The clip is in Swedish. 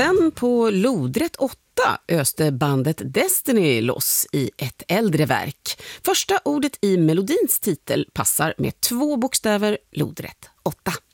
Sen på lodrätt 8 öste bandet Destiny loss i ett äldre verk. Första ordet i melodins titel passar med 2 bokstäver, lodrätt 8.